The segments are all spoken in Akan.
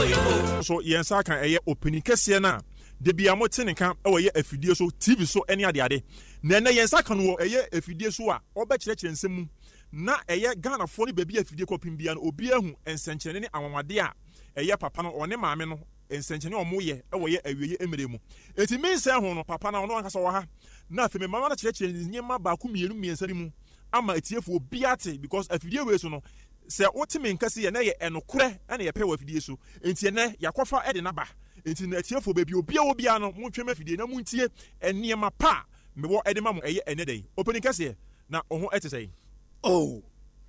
so yensa kan eye opening kese na de bia mo teneka e wo ye afidie so TV so ene ade na yensa kan wo eye afidie so a oba kyerɛkyerɛ nsɛm na eye Ghana fo ni baabi afidie kopim bia no obi ahu ensenkyene ne anwamade a eye papa no one maame no ensenkyene omo ye e wo ye awieye emere mu enti mensa ho no papa na ono ankasa wo ha na afeme mama na kyerɛkyerɛ nyema ba ku mienu miensa ni mu ama etiefo obi ate because afidie we so no se otime nkase ye na ye enokore na ye pe wa afidie so enti ne yakofa e de na ba enti na etiefo baabi obi a obi ano montwe afidie na muntie eniema pa mebo e de ma mo eye ene dey opening kase na oho etesei oh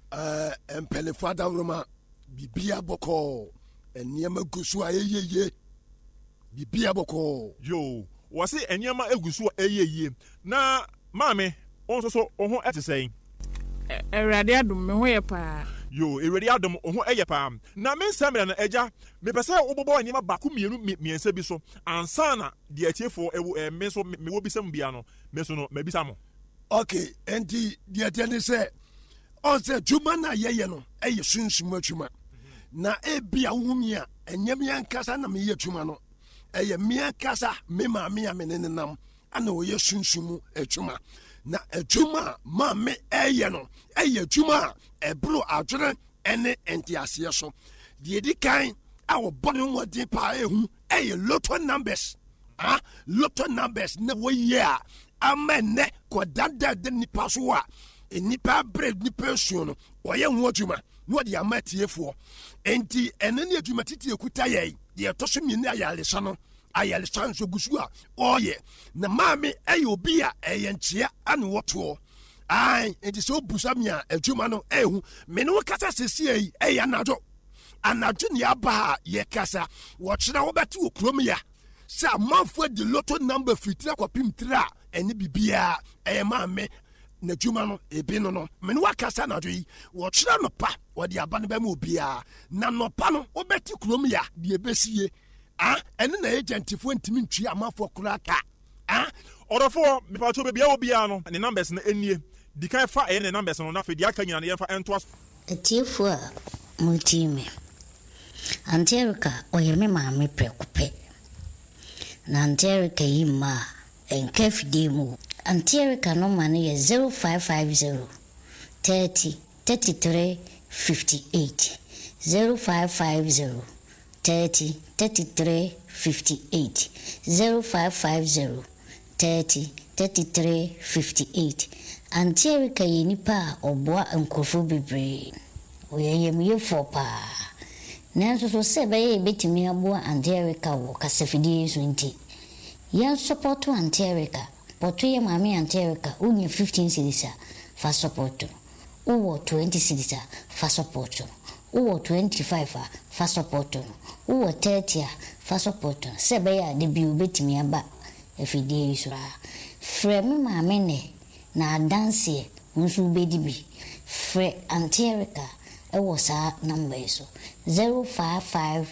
empelefo adawroma bibia boko eniema gusu ayeye bibia boko yo wase eniema egusu ayeye na maame onso so oho etesei Erade adum me ho ye pa yo erade adum oho eye pa na me nsamira na eja me pese obobo eniema ba ku mienu miensa bi so ansa na de atiefo me so me wo bisam bia no me so no mabisa mo okay enti de atene se on se juma na yeye no eye sunsum atuma na ebia wumia enyem yankasa na me ye tuma no eye miankasa me ma me nenenam ana oye sunsum atuma na atuma ma me eye no eye tuma ebro adwene ene entiase so de edikan awo bonu wodi pa ehu eye lotto numbers lotto numbers na wo year amene ko dada de nipa so a nipa bread nipa suo no oye hu adwuma no de amatiefo enti ene ne adwuma titi ekuta ye de to so mi ne ayalesa no ayalesa nso gusu a oye na maame eye obi a eye nchia ane woto ai enti so busa mi a adwuma no ehu me no kasa sesi eye anadwo ne aba ye kasa wo kyerɛ wo bɛte okrom ya sa manfo de lotto number fitira kwapim tra ene bibia maame na dwuma no ebi no me no wakasa na dwi wo kyerɛ no pa wo de aba no ba mu obia na no pa no wo bɛte krom ya de ebesie ene na agentifo ntimi ntwi amafo kura ka orofo me pa to bebia obia no ne numbers na enie di kan fa ne numbers no na fe di aka nyina ne fa ento atiefo a multime Anterika oyeme maame prekupe na Anterika yima enkafide mu Anterika no mane ye 0550 30 33 58 0550 30 33 58 0550 30 33 58 Anterika yenipa oboa nkofo bebre oyeyemye fopa nanso so se baye betimi aboa Anterika wo kasafidie so nti yan support Anterika boto ye maame Anterika unye 15 cedis fa support uwo 20 cedis fa support uwo 25 fa support uwo 30 fa support se baye de bi betimi aba afidie so frame maame ne na dance nso bedi bi fre Anterika ewo sa number so 0550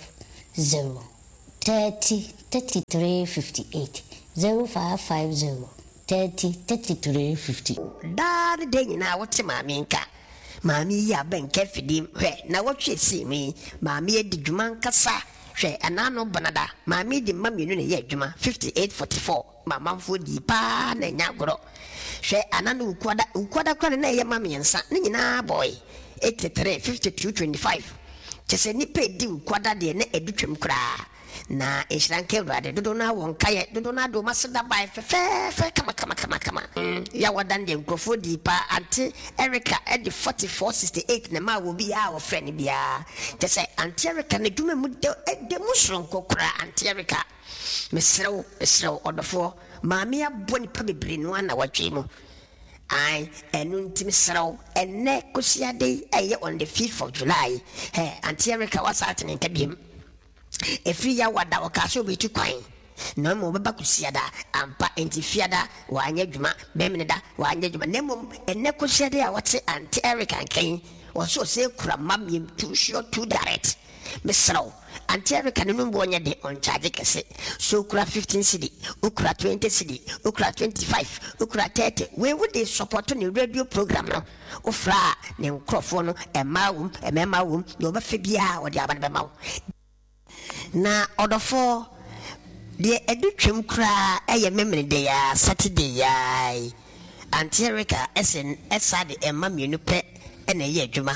30 33 58 0550 30 33 50 Dad de nyina wote maame nka maame ya benke fidim hwe na wotwe si mi maame ye didwuma nkasa hwe anano banada maame di mamienu ne ye adwuma 5844 mama mfo di pa na nyagoro hwe anano ukwada kwa na ye maame nsa ne nyina boy 83 52 25 chese ni pedi ukwada de na edutwem kra na ehranke brade dodo na wonka ye dodo na do maseda bai fe kama ya wadan de nkrofo di pa anti Erica edi 4468 na ma wo bi a wo friend bia chese anti Erica na dwuma mu de musronko kra anti Erica mesrew odofo maami aboni pa bebre no na watwe mu I enuntim sraw enne kosiade eye on the 5th of July Auntie Erica was out in kabiem efri ya wada okaso betu kwan no mo beba kosiada ampa entifiada wanye dwuma memneda wanye dwuma nemo enne kosiade a wate Auntie Erica kan was so kura mamiem too sure too direct mesraw Auntie Erica no mbo nya de on charge kese so kura 15 cedi ukura 20 cedi ukura 25 ukura 30 we would they support on the radio program no ofra ne nkrofo no emawum no ba fe bia wo de aban be mawo na odofo de edu twem kra eye memene de ya Saturday ya Auntie Erica esa de emma mienu pe ena ye adwuma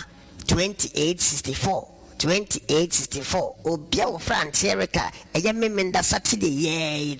2864 obia wo fra Auntie Erica eye memenda Saturday ye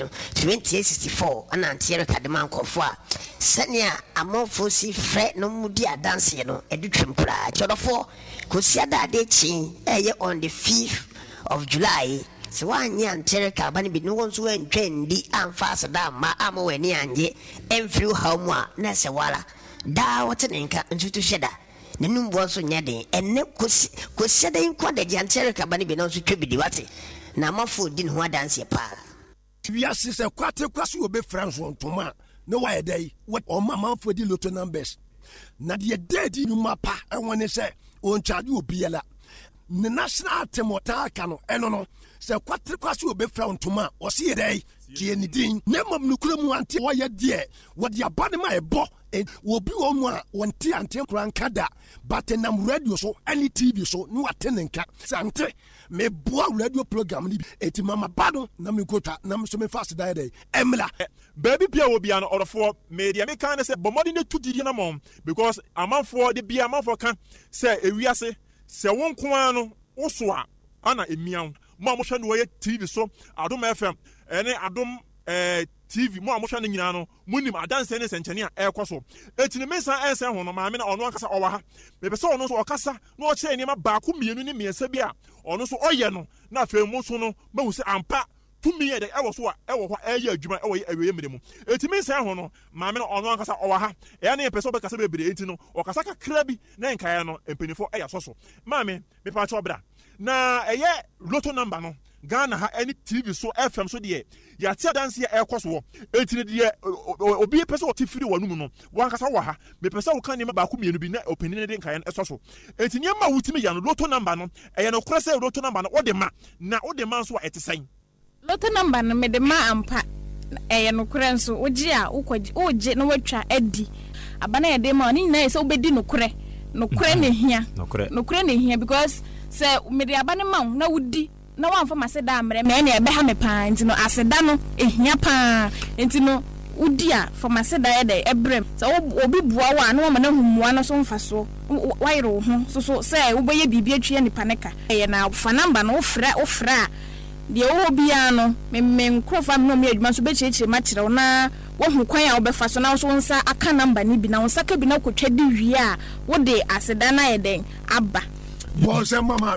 2864 ana Auntie Erica de mankofo a senia amofo si fre no mudi adanse no edu twem kra chodofo kosia dade chi eye on the 5th of July. So one year and Terrica Bunny be no one's when trendy and faster than my amo and ye and through home Nesawala. Da what an inca and to shedder. The noon was on yading and no could say the inquaded and Terrica Bunny be no to tribute the water. Now my food didn't want dance your pa. Yes, is a quarter class will be friends one to ma. No why a day, what all my mouth for the little numbers. Nadia dead in my pa, and when they say, won't charge you be a la. The national temota cano, and no. So quarter class will be found to ma or see a day. Jenny Dean, never nucleum want to wire dear. What your body my bo and will be on one tea and temper cada. But then I'm radio so any TV so no attending cat. Sante me boa radio program eti mama bado na me kota na me so me fast die Emla baby Pia will be an order for media me kind of say but more than 2 didi na mom because amount for the be amount for can say ewiase se won ko ano oso a ana emian mo hwe no ye TV so Adom FM ene Adom TV mo hwe no nyina no munim adanse ne senchene a ekoso etini mensa ense ho no ma me na ono akasa owa ha me pese ono so okasa no o che ni ma ba ko mienu ni miensa bi a ono so oye no na afa mu so no ma hu se ampa tumi ye de ewo so a ewo ho eye adwuma ewo ye mere mu etimi nsa ho no ma me na ono akasa owa ha e na pese obekasa bebere enti no okasa kakra bi na nkae no empenifo eya so ma me pa cha obra na eye lotto number no Ghana ha any TV so FM so de ya tia dance ya ekoso etini de obi pese o tifiri wanum no wankasa wa ha me pese wo kan ne ba ko mienu bi na opini de nkan eso etini ma wutimi ya no lotto number no eye no kora se lotto number no ode ma na ode ma so etesen lotto number no me de ma ampa eye no kora nso oji a oje no watwa adi abana ye de ma ni na se obedi no kora ne hia because se me de abane ma na wudi na wanfa maseda amre me na ebe ha me pa enti no aseda no ehia pa enti no udi a for maseda ye de ebrem so obi bua wa na ma na humua na so mfa so wairo ho so say wo beye bibia twa nipa neka ye na fa number no ofra de wo bia no me nkrofa me no me adwuma so be chechire ma kire na wo hu kwan a wo be fa so na so nsa aka number ni bi na nsa ka bi na kotwa di wi a wo de aseda na ye den aba. Yes, mama,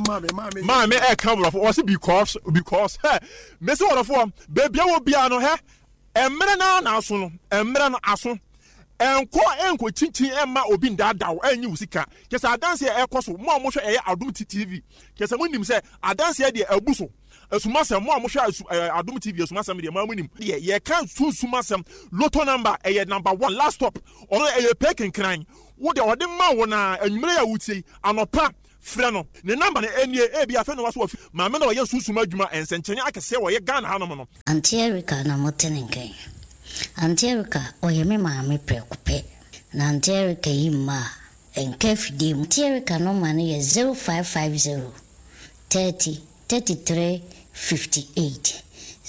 come off because me so order for baby will be ano he emre na aso no emre no aso enko chinchin emma obi ndadaw anyi usika kesa adanse e koso mo hwe eye Adom TV kesa munim se adanse de abuso esumasem mo hwe Adom TV esumasem de mamunim ye kan sumasem lotto number eye number 1 last stop ono eye peken kran wo de ode ma wo na anwumre ya wuti anopa frɛ no ne number ne enie ebi afa no waso ma me na wo ye susuma adwuma ensenkyene akese wo ye Ghana hanom no Auntie Erica na motenenken Auntie Erica oye me maame prekupe na Auntie Erica yima enka fidi Auntie Erica no ma ne 0550 30 33 58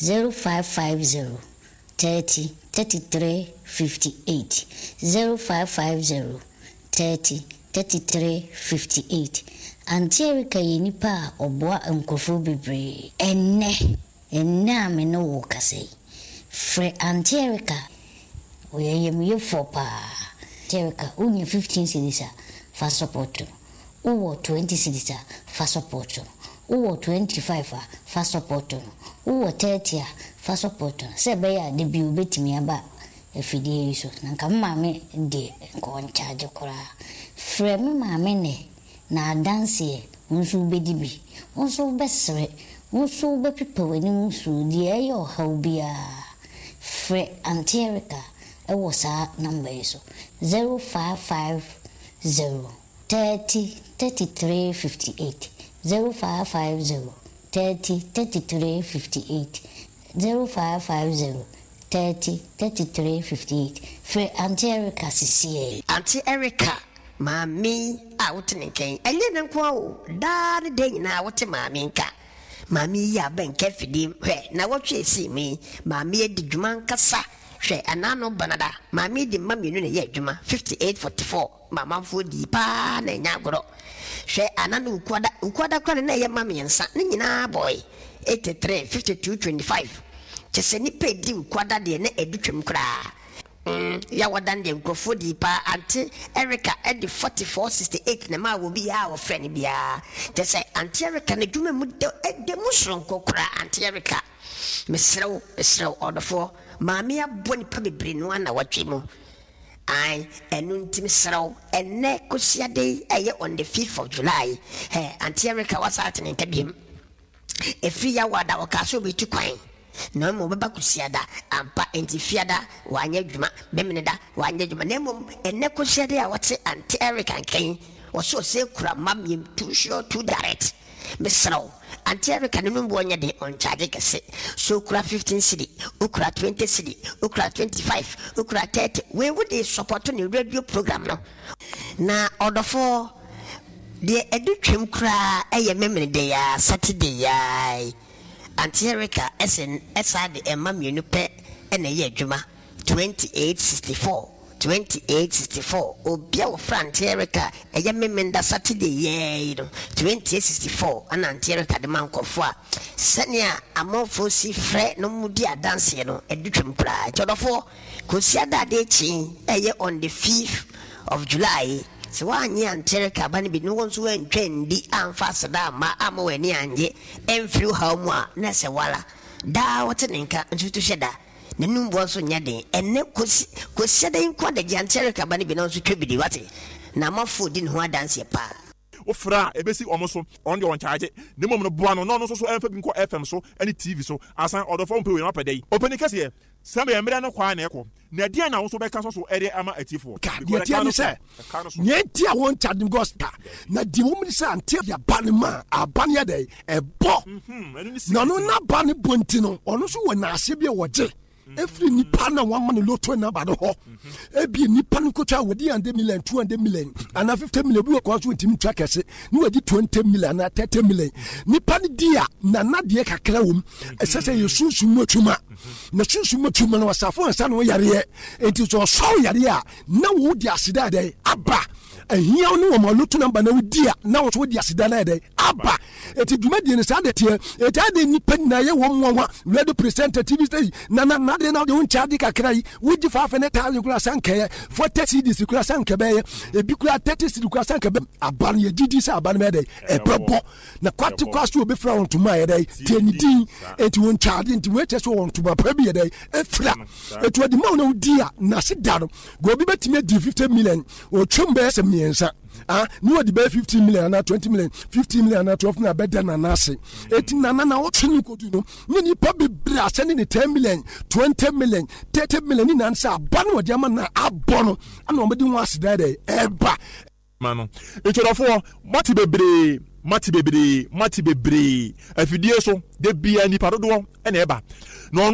0550 30 33 58 0550 30 33 58 Auntie Erica yenipa oboa nkofo bebre enne ame no wo kase fre Auntie Erica oyeye me for pa Auntie Erica unye 15 cedis fa support uwo 20 cedis fa support uwo 25 fa support uwo 30 fa support se be ya de bi obetimi aba efidie so na nka maame de ko charge kora frame maame ne na dance nso bedi bi nso besre nso be pipa wani nso de ayo haubia fre Auntie Erica e was a number so 0550 30 33 58 0550 30 33 58 0550 30 33 58 for Auntie Erica CCA. Auntie Erica, mami, out in ken. I didn't quo, dad, day now, what a maminka. maame ya ben ka fidim hwe na wotwe si mi maame di dwuma nkasa hwe anano banada maame di mamienu ne ye dwuma 5844 mama fo di pa na nya goro hwe anano ukwada kwale na ye mame nsa ne nyina boy 83 5225 chese ni pedi ukwada de na edutwem kra ya wadan de nkrofo di pa anti Erica edi 4468 na ma wo bi ya wo friend bia chese anti Erica na dwuma mu de musron kokra anti Erica mesrew odofo maame abo ni pa bebre no na watwe mu ai enu ntim srew enne kosiade eye on the 5th of July anti Erica wasat ne nkabiem efri ya wada wakaso betu kwan na mo beba kusiada ampa entifiada wanya dwuma bemeneda wanya dwuma na mo enne kosiade ya wate anti Erica nkan waso se kura mamiem too sure too direct mesrew anti Erica no mbo nya de on charge kese so kura 15 cedi ukura 20 cedi ukura 25 ukura 30 we would support the radio program no na odofo de edutwem kura eye memene de ya Saturday ya anti Erica esa de emamienu pe ene ye adwuma 2864 obia wo Anti Erica eye memenda Saturday ye 2864 ana Anti Erica de mankofo a senia amofo si frɛ no mudi adanse no edutwem kura chodofo kosiada de chi eye on the 5th of July so wanye Anti Erica bani bi no wonso entwendi amfa sada ma amweni anje emfiri ha mu a na se wala da wote nenka ntutu hweda nenum bo so nyade enne kosi da inkwa da Anti Erica bani bi no so twebidi wate na mafo di ne ho adanse pa ofra ebesi omoso on the on charge ne mom no boa no so emfa bi nko FM so any TV so asan odofo mpe we mapedai openi kase sambe emre no kwa na ekọ na dia na wo so beka so ere ama atifo dia tia ni se nyenti a won charge gospel na di wo mi se Anti ya banema abanya dai ebo no na ban bonti no ono so wo na ase bi e woje every nipa na one man loto na ba do ho ebi nipa no kotwa wodi 100 million 200 million ana 50 million bi ko so ntimi twa kese ni wadi 20 million na 30 million nipa ni dia na de kakra wom esese yesunsumu atuma na sunsumu atuma na wasafo ansa no yare enti so yare a na wo di asida dai aba ahia no wo loto number na wodia na wo so di asida na dai aba enti dwuma di ne sa de tie enti ade nipa na ye wo nwa radio presenter TV station na de na de won charge kakra yi wuji fa fa ne ta kura sanke 40 cedis kura sanke be e bi kura 30 cedis kura sanke be aban ye didi sa aban me de e bebo na kwati kwaso obi fra won tuma ye de tenidin enti won charge enti we cheso won tuma pa bi ye de e fra eti wadi ma na udi a na se daro go bi betime di 50 million o twumbe se miensa ni wadi be 15 million na 20 million 15 million na 12 na beda na nase eti na o twini kodu no ni pa be bra send ni 10 million 20 million 30 million ni na nsa aba no wadi ama na abono ana omedi ho asida de eba mano echodofo mati bebre afidie so de bia ni parodo ene eba no